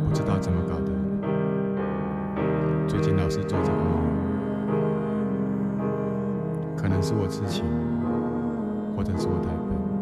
不知道怎么搞的，最近老是做这个梦，可能是我痴情，或者是我太